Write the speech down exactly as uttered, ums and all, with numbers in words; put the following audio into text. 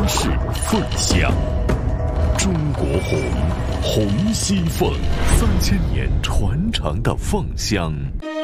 式凤香。中国红，红西凤，三千年传承的凤香。